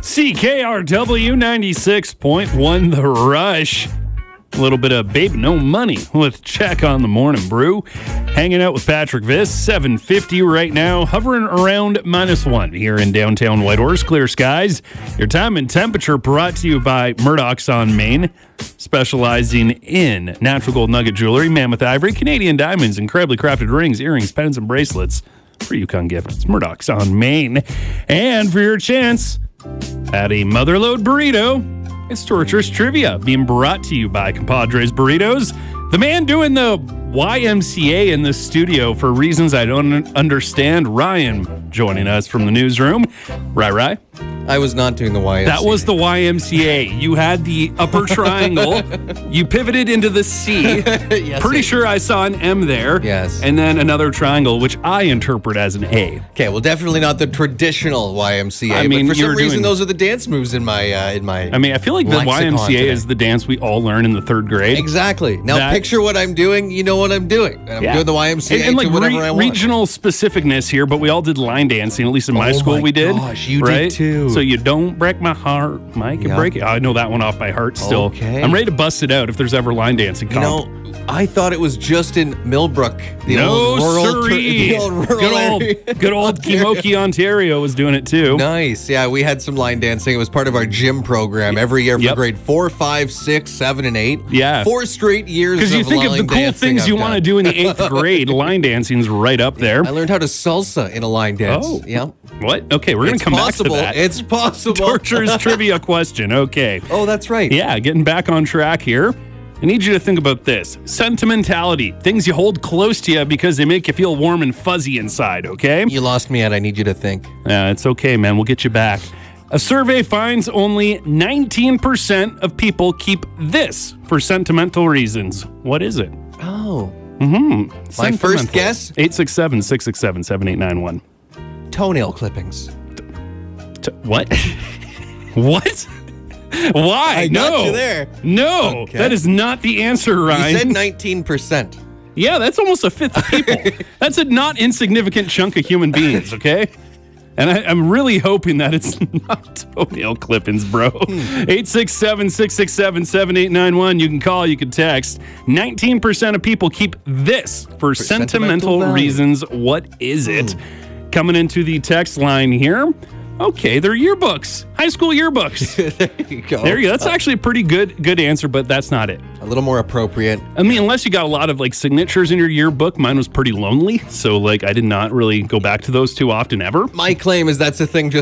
CKRW 96.1 The Rush. A little bit of Babe No Money with Check on the Morning Brew. Hanging out with Patrick Viss, 750 right now, hovering around -1 here in downtown Whitehorse. Clear skies. Your time and temperature brought to you by Murdoch's on Main, specializing in natural gold nugget jewelry, mammoth ivory, Canadian diamonds, incredibly crafted rings, earrings, pens, and bracelets for Yukon Gift. It's Murdoch's on Main. And for your chance at a Motherload burrito, it's Torturous Trivia, being brought to you by Compadres Burritos. The man doing the YMCA in the studio for reasons I don't understand, Ryan, joining us from the newsroom. Right? I was not doing the YMCA. That was the YMCA. You had the upper triangle. You pivoted into the C. Yes, Pretty sure I saw an M there. Yes. And then another triangle, which I interpret as an A. Okay, well, definitely not the traditional YMCA. I mean, but for some reason, doing- those are the dance moves in my. I mean, I feel like the lexicon YMCA today. is the dance we all learn in the third grade. Exactly. Now, That- picture what I'm doing. You know what I'm doing. I'm doing the YMCA and to whatever I want. regional specificness here, but we all did line dancing. At least in my school, my we did. gosh, you did right? too. So you don't break my heart, Mike. You Yeah. break it. I know that one off by heart still. Okay. I'm ready to bust it out if there's ever line dancing You comp. know, I thought it was just in Millbrook. The No, old rural, sirree. the old rural area. Good old Kimoki, Ontario was doing it too. Nice. Yeah, we had some line dancing. It was part of our gym program every year for Yep. grade 4, 5, 6, 7, and 8. Yeah. 4 straight years Because you think of the line cool dancing things I've you done. want to do in the 8th grade, line dancing's right up there. I learned how to salsa in a line dance. Oh. Yeah. What? Okay, we're going to come possible. back to that. It's possible. Torture's trivia question. Okay. Oh, that's right. Yeah, getting back on track here. I need you to think about this. Sentimentality. Things you hold close to you because they make you feel warm and fuzzy inside, okay? You lost me, and I need you to think. It's okay, man. We'll get you back. A survey finds only 19% of people keep this for sentimental reasons. What is it? Oh. My first guess? 867-667-7891. Toenail clippings. What? What? Why? I got you there. No, Okay. that is not the answer, Ryan. You said 19%. Yeah, that's almost a fifth of people. That's a not insignificant chunk of human beings, okay? And I'm really hoping that it's not toenail clippings, bro. 867-667-7891. You can call, you can text. 19% of people keep this for sentimental value. reasons. What is it? Coming into the text line here. Okay, they're yearbooks. High school yearbooks. There you go. There you go. That's actually a pretty good answer, but that's not it. A little more appropriate. I mean, unless you got a lot of like signatures in your yearbook, mine was pretty lonely. So like I did not really go back to those too often ever. My claim is that's a thing just